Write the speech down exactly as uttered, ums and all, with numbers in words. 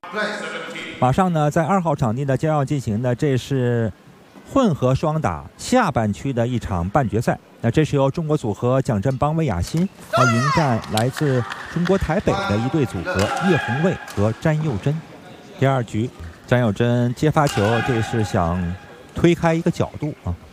马上呢，在二号场地的将要进行的，这是混合双打下半区的一场半决赛。那这是由中国组合蒋振邦、魏雅欣来迎战来自中国台北的一对组合叶红卫和詹佑珍。第二局，詹佑珍接发球，这是想推开一个角度啊，